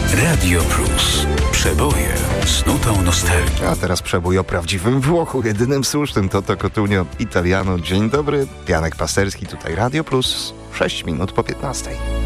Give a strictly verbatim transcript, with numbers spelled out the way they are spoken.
Radio Plus. Przeboje z nutą nostalgii. A teraz przebój o prawdziwym Włochu. Jedynym słusznym Toto Cotugno Italiano. Dzień dobry, Janek Pasterski, tutaj Radio Plus. sześć minut po piętnastej.